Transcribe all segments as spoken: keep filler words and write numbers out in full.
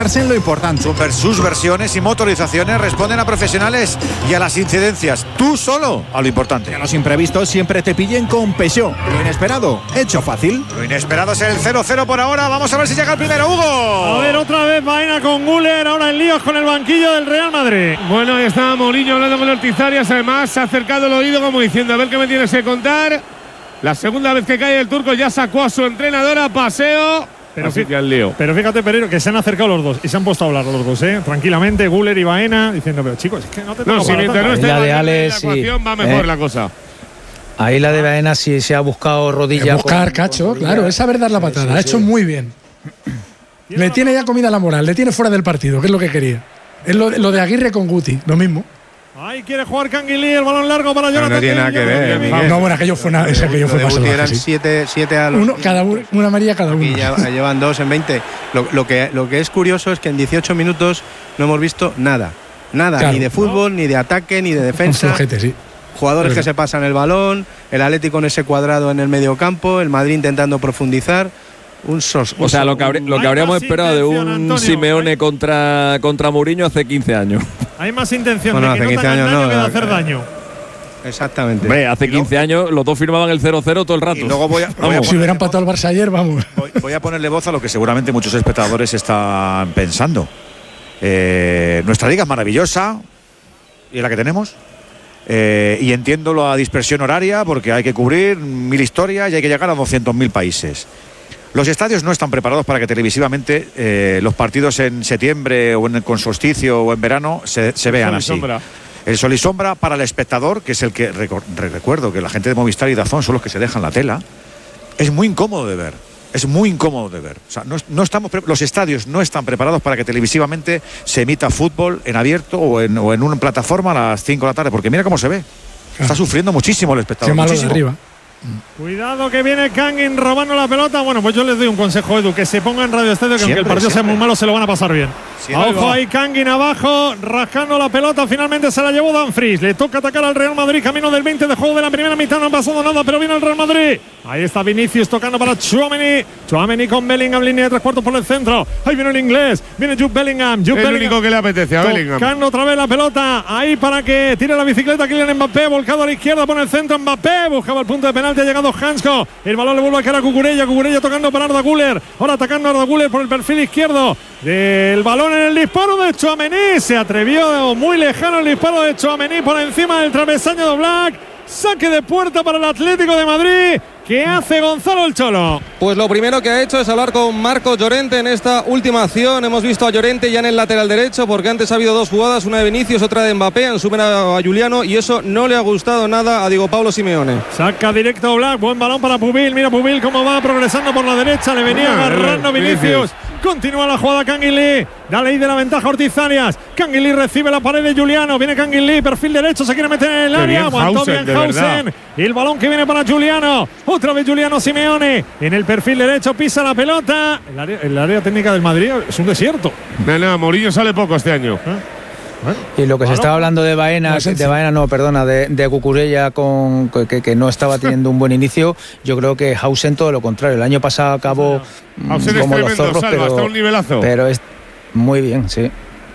en lo importante. Sus versiones y motorizaciones responden a profesionales y a las incidencias. Tú solo a lo importante. Que a los imprevistos siempre te pillen con Peugeot. Lo inesperado, hecho fácil. Lo inesperado es el cero cero por ahora. Vamos a ver si llega el primero, Hugo. A ver, otra vez Baena con Güler. Ahora en líos con el banquillo del Real Madrid. Bueno, ahí está Mourinho hablando con Ortiz Arias. Además, se ha acercado el oído como diciendo: a ver qué me tienes que contar. La segunda vez que cae el turco ya sacó a su entrenadora. Paseo. Pero, Así que al lío. pero fíjate, Pereiro, que se han acercado los dos y se han puesto a hablar los dos, ¿eh? Tranquilamente, Güler y Baena, diciendo: pero chicos, es que no te tengo No, si mientras no esté la de en la Alex, ecuación, sí. va mejor eh. la cosa. Ahí la de Baena sí se ha buscado rodilla. Buscar, con, cacho, con claro, es saber dar la patada. Sí, sí, ha hecho sí. muy bien. Le tiene ya comida la moral, le tiene fuera del partido, que es lo que quería. Es lo, lo de Aguirre con Guti, lo mismo. Ahí quiere jugar Canguilí, el balón largo para Jonathan. No, no tiene nada que ver, Miguel. No, bueno, aquello fue una, ese, aquello fue más eran sí. siete, siete a los uno, cada uno, una amarilla cada uno. Y ya llevan dos en veinte. Lo, lo, que, lo que es curioso es que en dieciocho minutos no hemos visto nada. Nada, claro. Ni de fútbol, ¿no? Ni de ataque, ni de defensa. Flojete, sí. Jugadores Pero que se pasan el balón, el Atlético en ese cuadrado en el medio campo, el Madrid intentando profundizar. Un sos, un o sea, lo que, habría, lo que habríamos esperado de un Antonio, Simeone contra, contra Mourinho hace quince años. Hay más intención bueno, de que hace no quince te hagan años daño no, que de no, hacer no, daño. Exactamente. Hombre, hace quince años los dos firmaban el cero cero todo el rato. Y luego voy a, voy a si hubieran empatado el Barça ayer, vamos. Voy, voy a ponerle voz a lo que seguramente muchos espectadores están pensando. Eh, nuestra liga es maravillosa y es la que tenemos. Eh, y entiendo la dispersión horaria porque hay que cubrir mil historias y hay que llegar a doscientos mil países. Los estadios no están preparados para que televisivamente eh, los partidos en septiembre o en, con solsticio o en verano se, se vean así. Sombra. El sol y sombra para el espectador, que es el que recu- recuerdo que la gente de Movistar y Dazón son los que se dejan la tela, es muy incómodo de ver. Es muy incómodo de ver. O sea, no, no estamos pre- los estadios no están preparados para que televisivamente se emita fútbol en abierto o en, o en una plataforma a las cinco de la tarde, porque mira cómo se ve. Está sufriendo muchísimo el espectador. Qué malo muchísimo. de arriba. Cuidado que viene Kangin robando la pelota. Bueno, pues yo les doy un consejo, Edu, que se ponga en Radio Estadio, que siempre, aunque el partido siempre. sea muy malo, se lo van a pasar bien. Siempre. Ojo ahí, Kangin abajo, rascando la pelota. Finalmente se la llevó Dumfries. Le toca atacar al Real Madrid, camino del veinte de juego de la primera mitad. No ha pasado nada, pero viene el Real Madrid. Ahí está Vinicius tocando para Tchouaméni. Tchouaméni con Bellingham, línea de tres cuartos por el centro. Ahí viene el inglés, viene Jude Bellingham. Jude el Bellingham. único que le apetece a Bellingham. Tocando otra vez la pelota. Ahí para que tire la bicicleta Kylian Mbappé. Volcado a la izquierda, pone el centro Mbappé. Buscaba el punto de penalti, ha llegado Hansko. El balón le vuelve a caer a Cucurella. Cucurella tocando para Arda Güler. Ahora atacando a Arda Güler por el perfil izquierdo. El balón en el disparo de Tchouaméni. Se atrevió muy lejano el disparo de Tchouaméni por encima del travesaño de Oblak. Saque de puerta para el Atlético de Madrid. ¿Qué hace Gonzalo el Cholo? Pues lo primero que ha hecho es hablar con Marco Llorente en esta última acción. Hemos visto a Llorente ya en el lateral derecho, porque antes ha habido dos jugadas, una de Vinicius, otra de Mbappé, han superado a Juliano y eso no le ha gustado nada a Diego Pablo Simeone. Saca directo Black, buen balón para Pubil. Mira Pubil cómo va progresando por la derecha, le venía agarrando Vinicius. Continúa la jugada Canguilí. Da ley de la ventaja Ortiz Arias. Canguilí recibe la pared de Juliano. Viene Canguilí, perfil derecho, se quiere meter en el Qué área. bien, Aguantó Hausen, bien Hausen. Y el balón que viene para Juliano. Otra vez Juliano Simeone. En el perfil derecho pisa la pelota. El área, el área técnica del Madrid es un desierto. No, no, Mourinho sale poco este año. ¿Eh? Bueno, y lo que se estaba hablando de Baena, de Baena no, perdona, de, de Cucurella con que, que no estaba teniendo un buen inicio, yo creo que Hausen todo lo contrario. El año pasado acabó no. mmm, como los zorros, salva, pero, hasta un nivelazo. pero es muy bien, sí.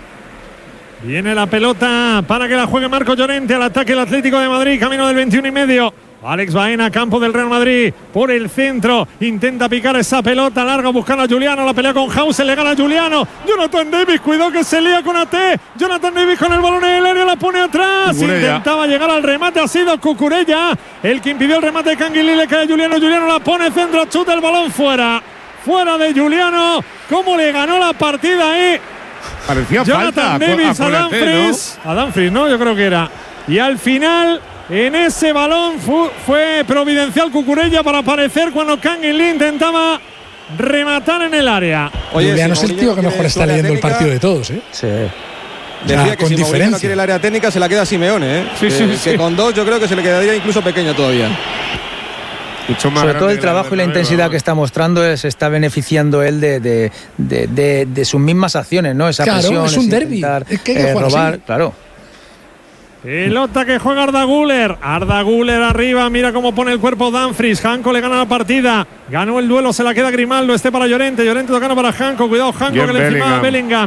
Viene la pelota para que la juegue Marco Llorente al ataque el Atlético de Madrid, camino del veintiuno y medio. Alex Baena, campo del Real Madrid, por el centro, intenta picar esa pelota larga buscando a Juliano, la pelea con Hausen, le gana a Juliano, Jonathan Davis, cuidado que se lía con A T, Jonathan Davis con el balón en el área, la pone atrás, Cucurella. Intentaba llegar al remate, ha sido Cucurella, el que impidió el remate de Canguilí, le cae a Juliano, Juliano la pone centro, chuta el balón fuera, fuera de Juliano, cómo le ganó la partida ahí. Parecía Jonathan falta Davis a, a, a Dumfries, ¿no? a Dumfries, ¿no? Yo creo que era, y al final... En ese balón fue, fue providencial Cucurella para aparecer cuando Canguilí intentaba rematar en el área. Oye, Juliano si es el tío que mejor está leyendo técnica, el partido de todos, ¿eh? Sí. Decía ya, que con si Mourinho no quiere el área técnica se la queda Simeone, ¿eh? Sí, que, sí, sí. que con dos yo creo que se le quedaría incluso pequeña todavía. Mucho más Sobre todo el trabajo y la intensidad ¿no? que está mostrando se está beneficiando él de, de, de, de, de sus mismas acciones, ¿no? Esa claro, presión, es un derbi. Es que hay que eh, robar, así. claro. Pelota que juega Arda Güler. Arda Güler arriba, mira cómo pone el cuerpo Dumfries. Janko le gana la partida. Ganó el duelo, se la queda Grimaldo. Este para Llorente. Llorente tocando para Janko. Cuidado, Janko, que le encima Bellingham.